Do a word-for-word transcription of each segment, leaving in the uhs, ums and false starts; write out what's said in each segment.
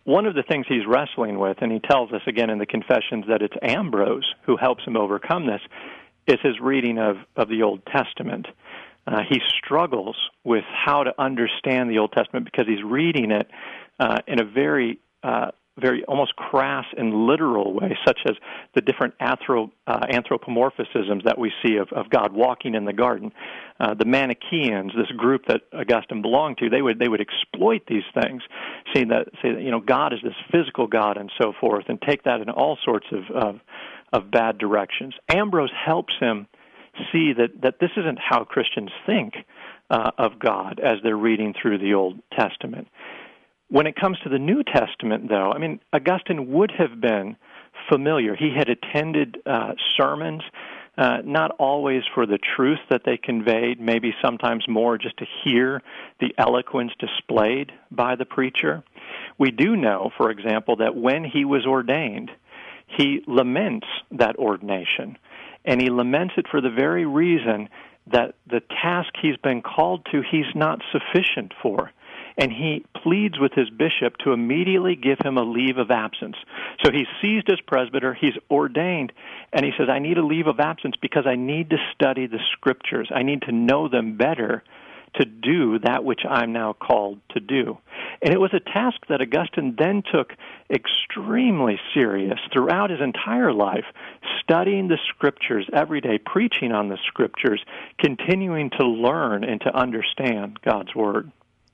one of the things he's wrestling with, and he tells us again in the Confessions that it's Ambrose who helps him overcome this, is his reading of, of the Old Testament. Uh, he struggles with how to understand the Old Testament because he's reading it uh, in a very, uh, very almost crass and literal way, such as the different anthrop- uh, anthropomorphisms that we see of, of God walking in the garden. Uh, the Manichaeans, this group that Augustine belonged to, they would they would exploit these things, saying that say that you know God is this physical God and so forth, and take that in all sorts of of, of bad directions. Ambrose helps him see that, that this isn't how Christians think uh, of God as they're reading through the Old Testament. When it comes to the New Testament, though, I mean, Augustine would have been familiar. He had attended uh, sermons, uh, not always for the truth that they conveyed, maybe sometimes more just to hear the eloquence displayed by the preacher. We do know, for example, that when he was ordained, he laments that ordination. And he laments it for the very reason that the task he's been called to, he's not sufficient for. And he pleads with his bishop to immediately give him a leave of absence. So he's seized as presbyter, he's ordained, and he says, I need a leave of absence because I need to study the Scriptures. I need to know them better to do that which I'm now called to do. And it was a task that Augustine then took extremely serious throughout his entire life, studying the Scriptures every day, preaching on the Scriptures, continuing to learn and to understand God's Word.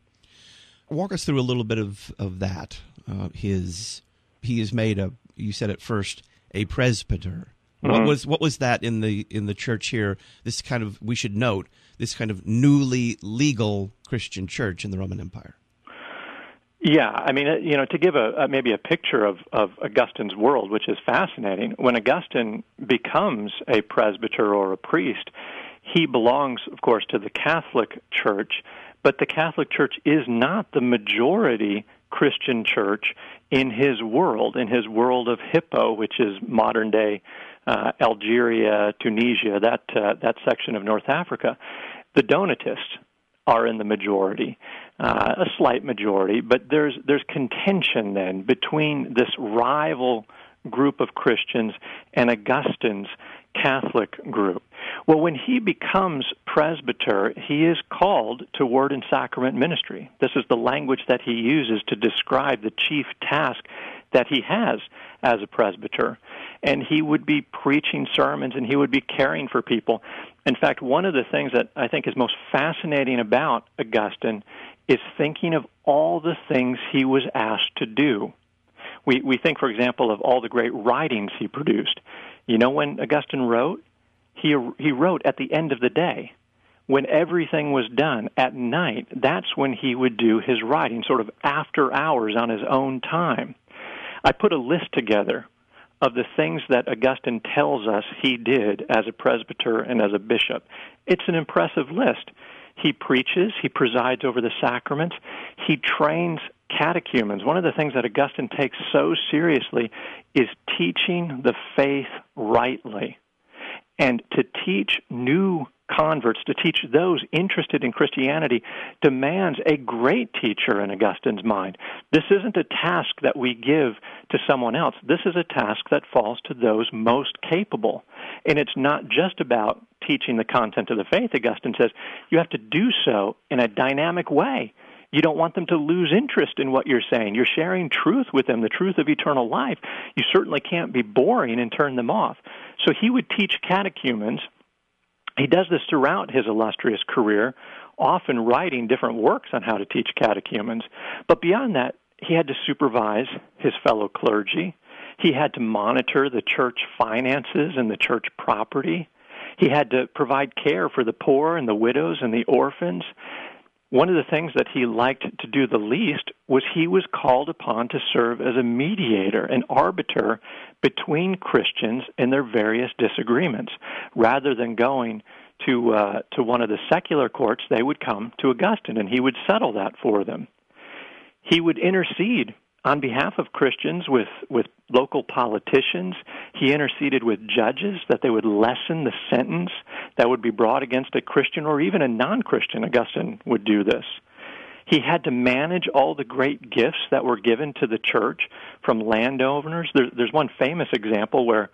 Walk us through a little bit of, of that. Uh, his he is made a, you said at first, a presbyter. Mm-hmm. What was what was that in the in the church here? This kind of, we should note, this kind of newly legal Christian church in the Roman Empire. Yeah, I mean, you know, to give a, a maybe a picture of, of Augustine's world, which is fascinating, when Augustine becomes a presbyter or a priest, he belongs, of course, to the Catholic Church, but the Catholic Church is not the majority Christian church in his world, in his world of Hippo, which is modern-day uh, Algeria, Tunisia, that uh, that section of North Africa. The Donatists are in the majority, uh, a slight majority, but there's there's contention then between this rival group of Christians and Augustine's Catholic group. Well, when he becomes presbyter, he is called to word and sacrament ministry. This is the language that he uses to describe the chief task that he has as a presbyter. And he would be preaching sermons and he would be caring for people. In fact, one of the things that I think is most fascinating about Augustine is thinking of all the things he was asked to do. We we think, for example, of all the great writings he produced. You know when Augustine wrote? He he wrote at the end of the day. When everything was done at night, that's when he would do his writing, sort of after hours on his own time. I put a list together of the things that Augustine tells us he did as a presbyter and as a bishop. It's an impressive list. He preaches, he presides over the sacraments, he trains catechumens. One of the things that Augustine takes so seriously is teaching the faith rightly. And to teach new converts, to teach those interested in Christianity, demands a great teacher in Augustine's mind. This isn't a task that we give to someone else. This is a task that falls to those most capable. And it's not just about teaching the content of the faith, Augustine says. You have to do so in a dynamic way. You don't want them to lose interest in what you're saying. You're sharing truth with them, the truth of eternal life. You certainly can't be boring and turn them off. So he would teach catechumens. He does this throughout his illustrious career, often writing different works on how to teach catechumens. But beyond that, he had to supervise his fellow clergy. He had to monitor the church finances and the church property. He had to provide care for the poor and the widows and the orphans. One of the things that he liked to do the least was he was called upon to serve as a mediator, an arbiter between Christians and their various disagreements. Rather than going to uh, to one of the secular courts, they would come to Augustine, and he would settle that for them. He would intercede on behalf of Christians with, with local politicians. He interceded with judges that they would lessen the sentence that would be brought against a Christian or even a non-Christian. Augustine would do this. He had to manage all the great gifts that were given to the church from landowners. There, there's one famous example where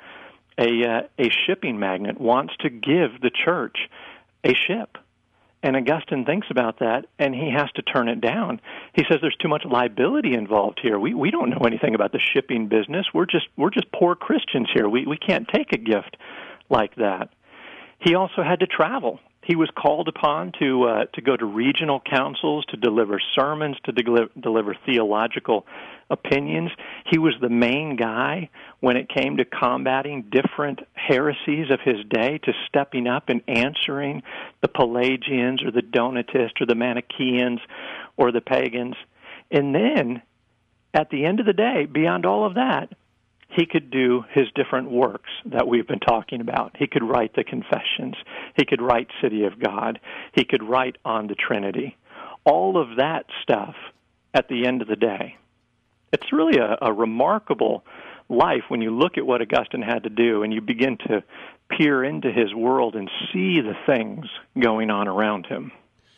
a uh, a shipping magnate wants to give the church a ship. And Augustine thinks about that, and he has to turn it down. He says there's too much liability involved here. We we don't know anything about the shipping business. We're just we're just poor Christians here. We we can't take a gift like that. He also had to travel. He was called upon to uh, to go to regional councils, to deliver sermons, to de- deliver theological opinions. He was the main guy when it came to combating different heresies of his day, to stepping up and answering the Pelagians or the Donatists or the Manichaeans or the pagans. And then, at the end of the day, beyond all of that, he could do his different works that we've been talking about. He could write the Confessions. He could write City of God. He could write on the Trinity. All of that stuff at the end of the day. It's really a, a remarkable life when you look at what Augustine had to do and you begin to peer into his world and see the things going on around him.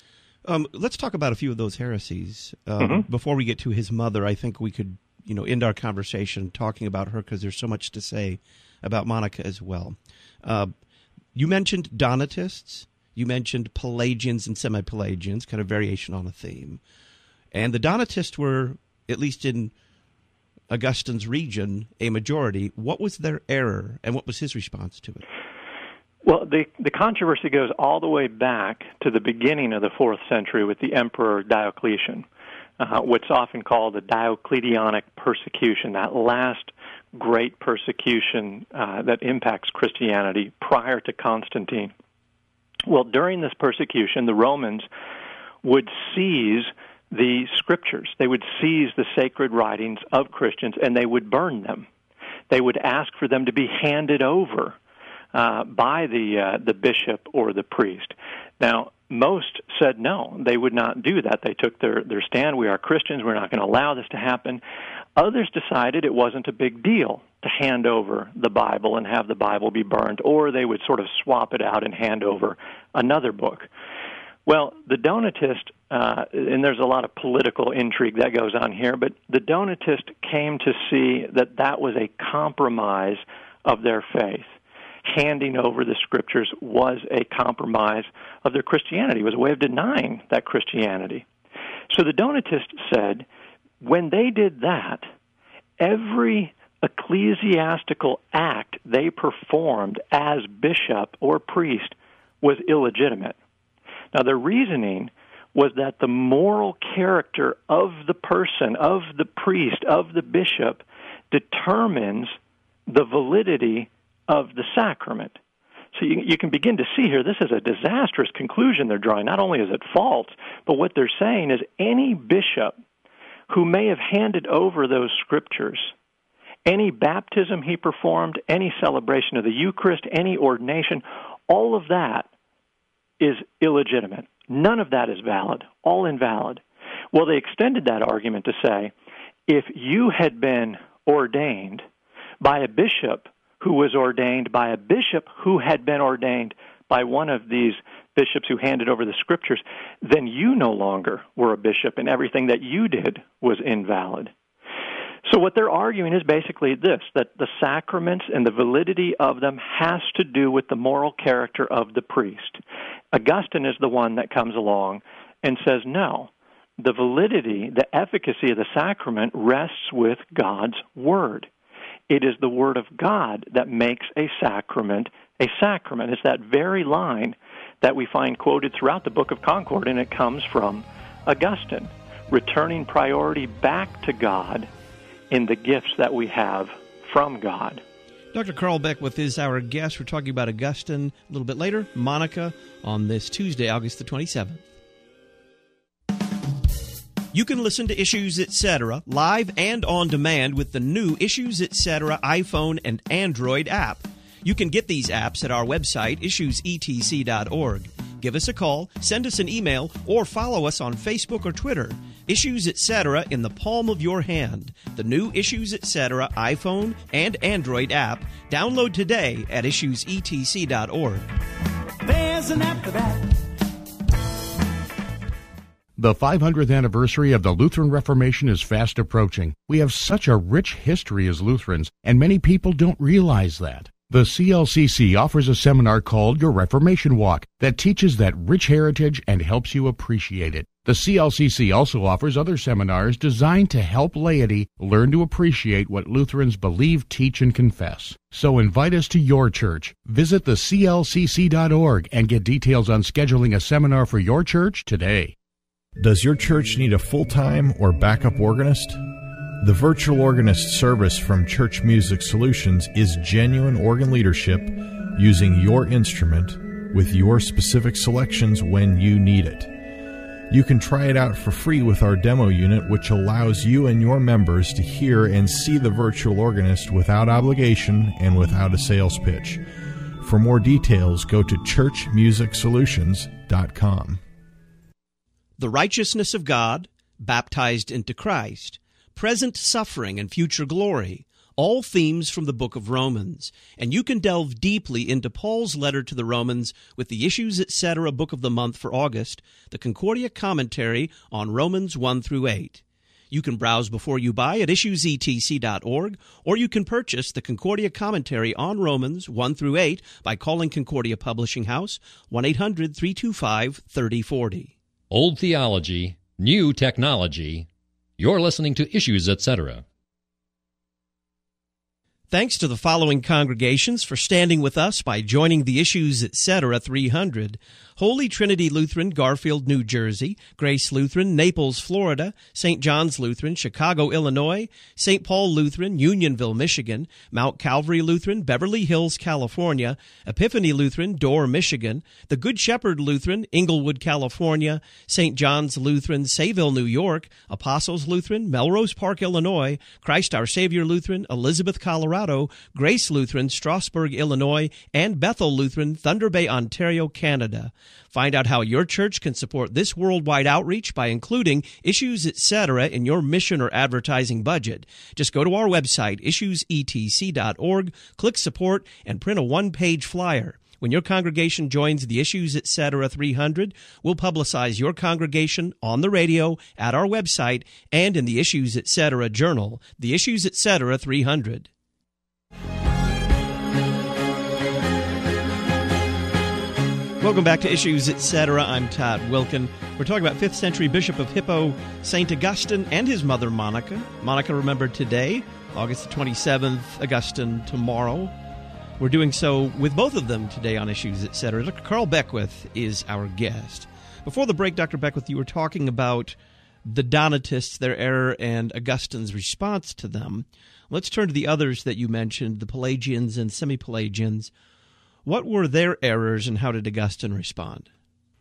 Um, let's talk about a few of those heresies. Um, mm-hmm. Before we get to his mother, I think we could you know, end our conversation talking about her because there's so much to say about Monica as well. Uh, you mentioned Donatists. You mentioned Pelagians and semi-Pelagians, kind of variation on a theme. And the Donatists were, at least in Augustine's region, a majority. What was their error, and what was his response to it? Well, the, the controversy goes all the way back to the beginning of the fourth century with the Emperor Diocletian. Uh, what's often called the Diocletianic persecution, that last great persecution uh, that impacts Christianity prior to Constantine. Well, during this persecution, the Romans would seize the scriptures. They would seize the sacred writings of Christians, and they would burn them. They would ask for them to be handed over uh, by the uh, the bishop or the priest. Now, most said no, they would not do that. They took their, their stand. We are Christians. We're not going to allow this to happen. Others decided it wasn't a big deal to hand over the Bible and have the Bible be burned, or they would sort of swap it out and hand over another book. Well, the Donatist, uh, and there's a lot of political intrigue that goes on here, but the Donatist came to see that that was a compromise of their faith. Handing over the scriptures was a compromise of their Christianity. It was a way of denying that Christianity. So the Donatists said, when they did that, every ecclesiastical act they performed as bishop or priest was illegitimate. Now, their reasoning was that the moral character of the person, of the priest, of the bishop, determines the validity of the sacrament. So you, you can begin to see here, this is a disastrous conclusion they're drawing. Not only is it false, but what they're saying is any bishop who may have handed over those scriptures, any baptism he performed, any celebration of the Eucharist, any ordination, all of that is illegitimate. None of that is valid, all invalid. Well, they extended that argument to say, if you had been ordained by a bishop who was ordained by a bishop who had been ordained by one of these bishops who handed over the scriptures, then you no longer were a bishop, and everything that you did was invalid. So what they're arguing is basically this, that the sacraments and the validity of them has to do with the moral character of the priest. Augustine is the one that comes along and says, no, the validity, the efficacy of the sacrament rests with God's Word. It is the Word of God that makes a sacrament a sacrament. It's that very line that we find quoted throughout the Book of Concord, and it comes from Augustine, returning priority back to God in the gifts that we have from God. Doctor Carl Beckwith is our guest. We're talking about Augustine a little bit later, Monica, on this Tuesday, August the twenty-seventh. You can listen to Issues Etc. live and on demand with the new Issues Etc. iPhone and Android app. You can get these apps at our website, issues e t c dot org. Give us a call, send us an email, or follow us on Facebook or Twitter. Issues Etc. in the palm of your hand. The new Issues Etc. iPhone and Android app. Download today at issues e t c dot org. There's an app for that. The five hundredth anniversary of the Lutheran Reformation is fast approaching. We have such a rich history as Lutherans, and many people don't realize that. The C L C C offers a seminar called Your Reformation Walk that teaches that rich heritage and helps you appreciate it. The C L C C also offers other seminars designed to help laity learn to appreciate what Lutherans believe, teach, and confess. So invite us to your church. Visit the C L C C dot org and get details on scheduling a seminar for your church today. Does your church need a full-time or backup organist? The virtual organist service from Church Music Solutions is genuine organ leadership using your instrument with your specific selections when you need it. You can try it out for free with our demo unit, which allows you and your members to hear and see the virtual organist without obligation and without a sales pitch. For more details, go to church music solutions dot com. The righteousness of God, baptized into Christ, present suffering and future glory, all themes from the book of Romans. And you can delve deeply into Paul's letter to the Romans with the Issues Etc. Book of the Month for August, the Concordia Commentary on Romans one through eight. You can browse before you buy at issues e t c dot org, or you can purchase the Concordia Commentary on Romans one through eight by calling Concordia Publishing House, one eight hundred three two five three oh four oh. Old theology, new technology. You're listening to Issues Etc. Thanks to the following congregations for standing with us by joining the Issues Etc. three hundred. Holy Trinity Lutheran, Garfield, New Jersey; Grace Lutheran, Naples, Florida; Saint John's Lutheran, Chicago, Illinois; Saint Paul Lutheran, Unionville, Michigan; Mount Calvary Lutheran, Beverly Hills, California; Epiphany Lutheran, Dorr, Michigan; the Good Shepherd Lutheran, Inglewood, California; Saint John's Lutheran, Sayville, New York; Apostles Lutheran, Melrose Park, Illinois; Christ Our Savior Lutheran, Elizabeth, Colorado; Grace Lutheran, Strasburg, Illinois; and Bethel Lutheran, Thunder Bay, Ontario, Canada. Find out how your church can support this worldwide outreach by including Issues Etc. in your mission or advertising budget. Just go to our website, issues e t c dot org, click Support, and print a one-page flyer. When your congregation joins the Issues Etc. three hundred, we'll publicize your congregation on the radio, at our website, and in the Issues Etc. journal, the Issues Etc. three hundred. Welcome back to Issues Etc. I'm Todd Wilkin. We're talking about fifth century Bishop of Hippo, Saint Augustine, and his mother Monica. Monica remembered today, August the twenty-seventh, Augustine tomorrow. We're doing so with both of them today on Issues Etc. Doctor Carl Beckwith is our guest. Before the break, Doctor Beckwith, you were talking about the Donatists, their error, and Augustine's response to them. Let's turn to the others that you mentioned, the Pelagians and Semi-Pelagians. What were their errors, and how did Augustine respond?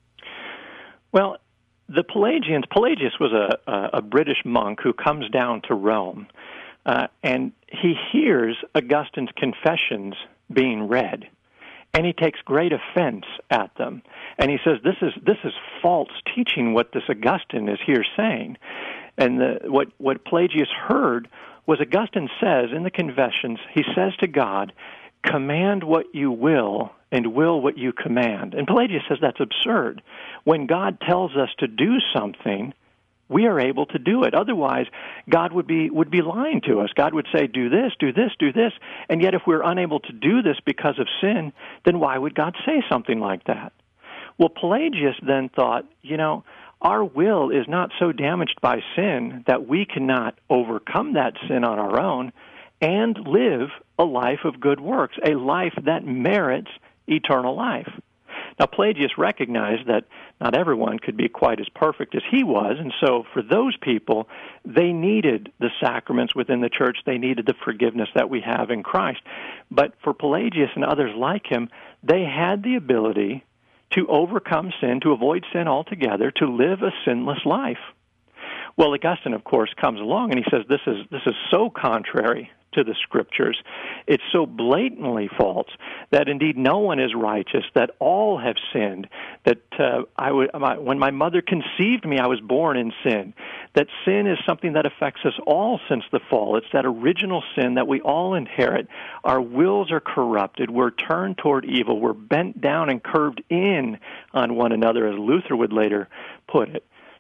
Well, the Pelagians, Pelagius was a, a, a British monk who comes down to Rome, uh, and he hears Augustine's confessions being read, and he takes great offense at them. And he says, this is this is false teaching, what this Augustine is here saying. And the, what, what Pelagius heard was Augustine says in the confessions, he says to God, command what you will and will what you command. And Pelagius says that's absurd. When God tells us to do something, we are able to do it. Otherwise, God would be would be lying to us. God would say, do this, do this, do this. And yet if we're unable to do this because of sin, then why would God say something like that? Well, Pelagius then thought, you know, our will is not so damaged by sin that we cannot overcome that sin on our own and live a life of good works, a life that merits eternal life. Now, Pelagius recognized that not everyone could be quite as perfect as he was, and so for those people, they needed the sacraments within the church. They needed the forgiveness that we have in Christ. But for Pelagius and others like him, they had the ability to overcome sin, to avoid sin altogether, to live a sinless life. Well, Augustine, of course, comes along and he says this is this is so contrary to the Scriptures. It's so blatantly false that indeed no one is righteous, that all have sinned, that uh, I w- my, when my mother conceived me, I was born in sin, that sin is something that affects us all since the fall. It's that original sin that we all inherit. Our wills are corrupted. We're turned toward evil. We're bent down and curved in on one another, as Luther would later put it.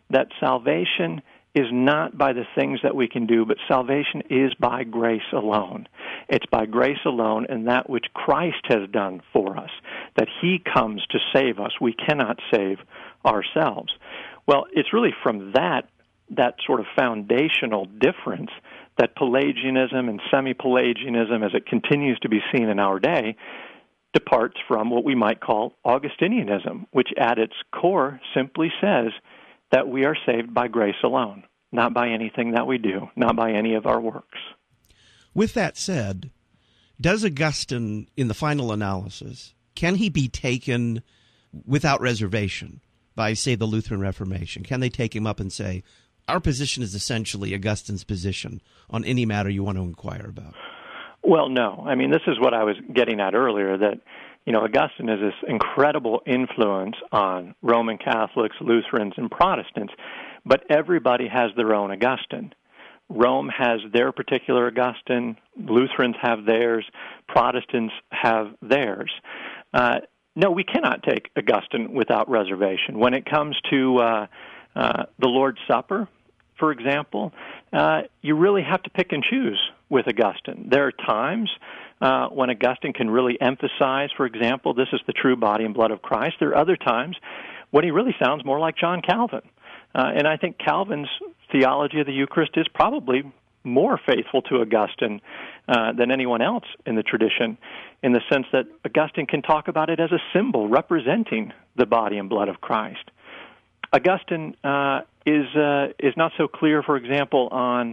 that salvation is not by the things that we can do, but salvation is by grace alone. It's by grace alone and that which Christ has done for us, that he comes to save us. We cannot save ourselves. Well, it's really from that, that sort of foundational difference that Pelagianism and semi-Pelagianism, as it continues to be seen in our day, departs from what we might call Augustinianism, which at its core simply says that we are saved by grace alone, not by anything that we do, not by any of our works. With that said, does Augustine, in the final analysis, can he be taken without reservation by, say, the Lutheran Reformation? Can they take him up and say, our position is essentially Augustine's position on any matter you want to inquire about? Well, no. I mean, this is what I was getting at earlier, that you know, Augustine is this incredible influence on Roman Catholics, Lutherans, and Protestants, but everybody has their own Augustine. Rome has their particular Augustine, Lutherans have theirs, Protestants have theirs. Uh, no, we cannot take Augustine without reservation. When it comes to uh, uh, the Lord's Supper, for example, uh, you really have to pick and choose with Augustine. There are times Uh, when Augustine can really emphasize, for example, this is the true body and blood of Christ. There are other times when he really sounds more like John Calvin. Uh, and I think Calvin's theology of the Eucharist is probably more faithful to Augustine uh, than anyone else in the tradition, in the sense that Augustine can talk about it as a symbol representing the body and blood of Christ. Augustine uh, is uh, is not so clear, for example, on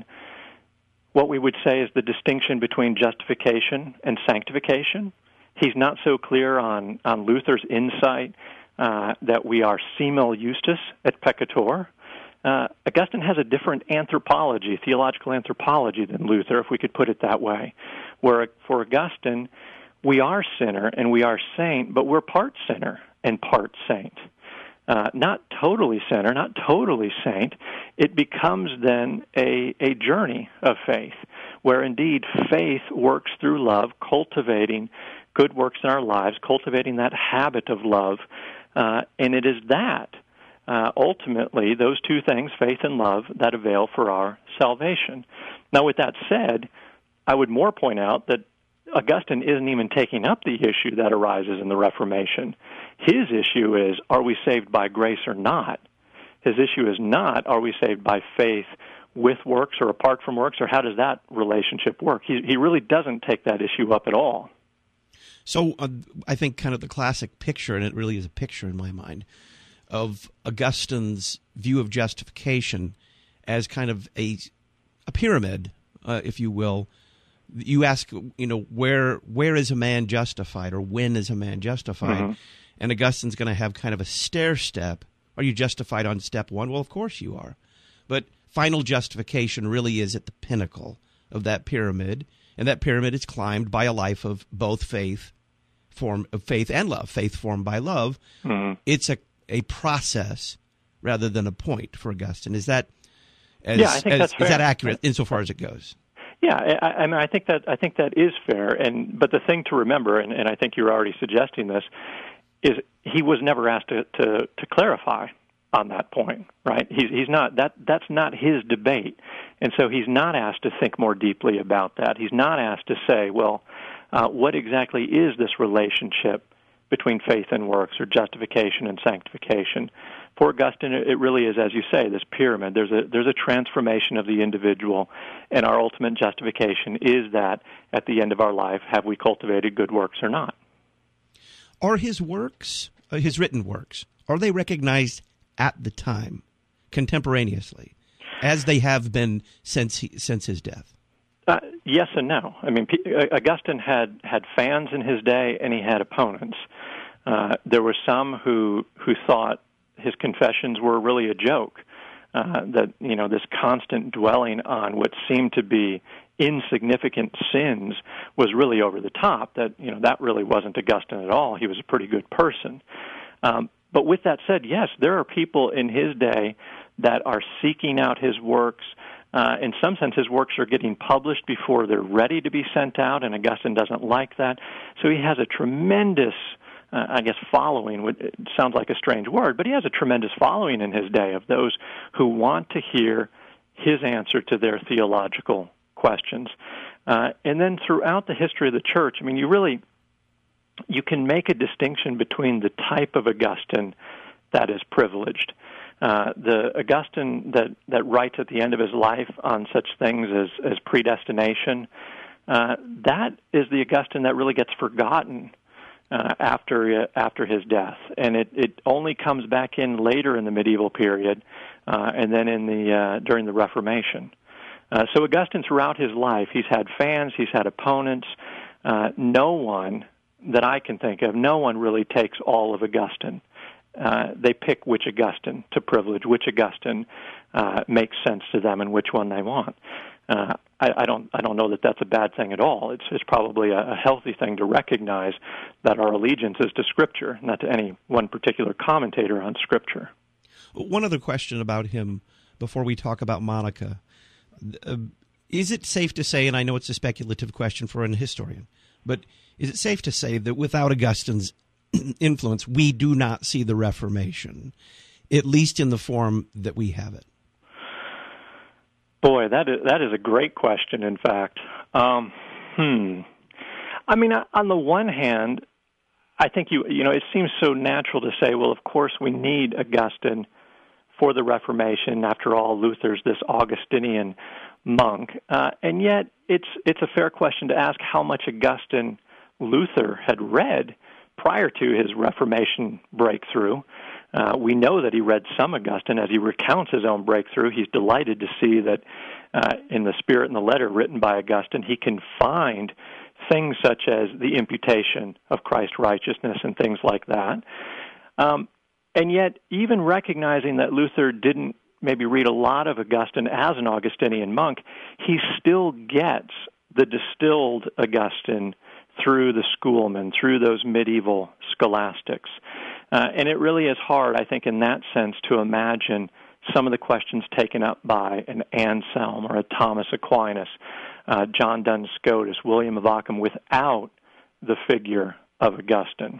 what we would say is the distinction between justification and sanctification. He's not so clear on, on Luther's insight uh, that we are simul justus et peccator. Uh, Augustine has a different anthropology, theological anthropology than Luther, if we could put it that way, where for Augustine, we are sinner and we are saint, but we're part sinner and part saint. Uh, not totally sinner, not totally saint. It becomes then a, a journey of faith, where indeed faith works through love, cultivating good works in our lives, cultivating that habit of love, uh, and it is that, uh, ultimately, those two things, faith and love, that avail for our salvation. Now, with that said, I would more point out that Augustine isn't even taking up the issue that arises in the Reformation. His issue is, are we saved by grace or not? His issue is not, are we saved by faith with works or apart from works, or how does that relationship work? He, he really doesn't take that issue up at all. So uh, I think kind of the classic picture, and it really is a picture in my mind, of Augustine's view of justification as kind of a, a pyramid, uh, if you will. You ask, you know, where where is a man justified, or when is a man justified? Mm-hmm. And Augustine's going to have kind of a stair step. Are you justified on step one? Well, of course you are. But final justification really is at the pinnacle of that pyramid, and that pyramid is climbed by a life of both faith, form of faith and love, faith formed by love. Mm-hmm. It's a, a process rather than a point for Augustine. Is that as, yeah, I think as, that's fair. Is that accurate insofar as it goes? Yeah, I, I mean, I think that I think that is fair, and but the thing to remember, and, and I think you're already suggesting this, is he was never asked to, to, to clarify on that point, right? He's he's not that that's not his debate, and so he's not asked to think more deeply about that. He's not asked to say, well, uh, what exactly is this relationship between faith and works, or justification and sanctification? For Augustine, it really is, as you say, this pyramid. There's a there's a transformation of the individual, and our ultimate justification is that at the end of our life, have we cultivated good works or not? Are his works, uh, his written works, are they recognized at the time, contemporaneously, as they have been since he, since his death? Uh, yes and no. I mean, P- Augustine had, had fans in his day, and he had opponents. Uh, there were some who who thought his confessions were really a joke, uh, that, you know, this constant dwelling on what seemed to be insignificant sins was really over the top, that, you know, that really wasn't Augustine at all. He was a pretty good person. Um, but with that said, yes, there are people in his day that are seeking out his works. Uh, in some sense, his works are getting published before they're ready to be sent out, and Augustine doesn't like that. So he has a tremendous uh, I guess following would, it sounds like a strange word, but he has a tremendous following in his day of those who want to hear his answer to their theological questions. Uh, and then throughout the history of the church, I mean, you really, you can make a distinction between the type of Augustine that is privileged. Uh, the Augustine that, that writes at the end of his life on such things as, as predestination, uh, that is the Augustine that really gets forgotten uh, after uh, after his death, and it, it only comes back in later in the medieval period, uh, and then in the uh, during the Reformation. Uh, so Augustine, throughout his life, he's had fans, he's had opponents. Uh, no one that I can think of, no one really takes all of Augustine. Uh, they pick which Augustine to privilege, which Augustine uh, makes sense to them, and which one they want. Uh, I, I don't. I don't know that that's a bad thing at all. It's, it's probably a, a healthy thing to recognize that our allegiance is to Scripture, not to any one particular commentator on Scripture. One other question about him before we talk about Monica: uh, is it safe to say, and I know it's a speculative question for an historian, but is it safe to say that without Augustine's influence, we do not see the Reformation, at least in the form that we have it? Boy, that is, that is a great question, in fact. Um, hmm. I mean, on the one hand, I think you you know it seems so natural to say, well, of course we need Augustine for the Reformation. After all, Luther's this Augustinian monk, uh, and yet it's it's a fair question to ask how much Augustine Luther had read prior to his Reformation breakthrough. Uh, we know that he read some Augustine. As he recounts his own breakthrough, he's delighted to see that uh, in the spirit and the letter written by Augustine, he can find things such as the imputation of Christ's righteousness and things like that. Um, and yet, even recognizing that Luther didn't maybe read a lot of Augustine as an Augustinian monk, he still gets the distilled Augustine through the schoolmen, through those medieval scholastics. Uh, and it really is hard, I think, in that sense, to imagine some of the questions taken up by an Anselm or a Thomas Aquinas, uh, John Duns Scotus, William of Ockham, without the figure of Augustine.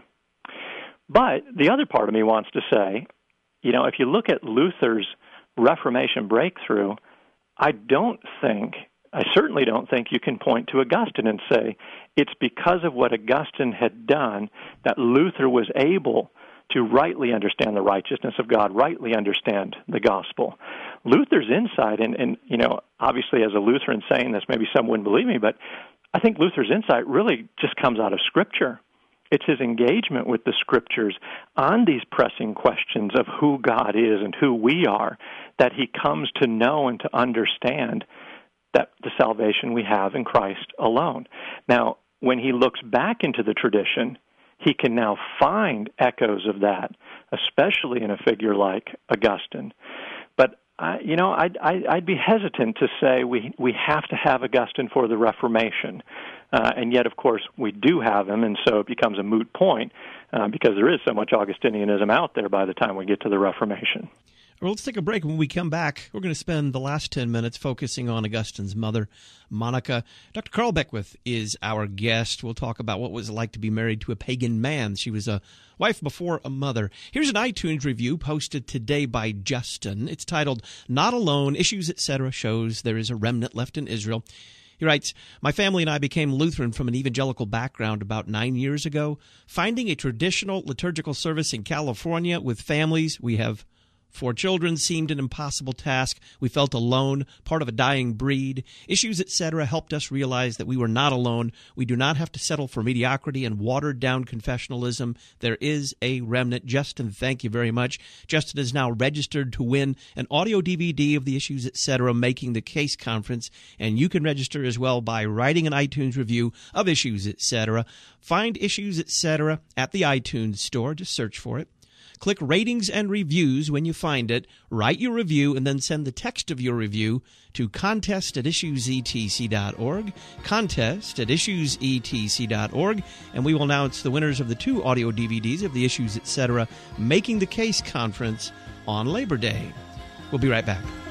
But the other part of me wants to say, you know, if you look at Luther's Reformation breakthrough, I don't think I certainly don't think you can point to Augustine and say it's because of what Augustine had done that Luther was able to rightly understand the righteousness of God, rightly understand the gospel. Luther's insight, and, and you know, obviously as a Lutheran saying this, maybe some wouldn't believe me, but I think Luther's insight really just comes out of Scripture. It's his engagement with the Scriptures on these pressing questions of who God is and who we are that he comes to know and to understand that the salvation we have in Christ alone. Now, when he looks back into the tradition, he can now find echoes of that, especially in a figure like Augustine. But, I, you know, I'd, I'd be hesitant to say we, we have to have Augustine for the Reformation. Uh, and yet, of course, we do have him, and so it becomes a moot point uh, because there is so much Augustinianism out there by the time we get to the Reformation. Well, let's take a break. When we come back, we're going to spend the last ten minutes focusing on Augustine's mother, Monica. Doctor Carl Beckwith is our guest. We'll talk about what it was like to be married to a pagan man. She was a wife before a mother. Here's an iTunes review posted today by Justin. It's titled, Not Alone, Issues, et cetera shows there is a remnant left in Israel. He writes, my family and I became Lutheran from an evangelical background about nine years ago. Finding a traditional liturgical service in California with families we have Four children seemed an impossible task. We felt alone, part of a dying breed. Issues, et cetera helped us realize that we were not alone. We do not have to settle for mediocrity and watered-down confessionalism. There is a remnant. Justin, thank you very much. Justin is now registered to win an audio D V D of the Issues, et cetera, Making the Case Conference, and you can register as well by writing an iTunes review of Issues, et cetera. Find Issues, et cetera at the iTunes store. Just search for it. Click Ratings and Reviews when you find it. Write your review and then send the text of your review to contest at issues e t c dot org, contest at issues e t c dot org, and we will announce the winners of the two audio D V Ds of the Issues, et cetera, Making the Case Conference on Labor Day. We'll be right back.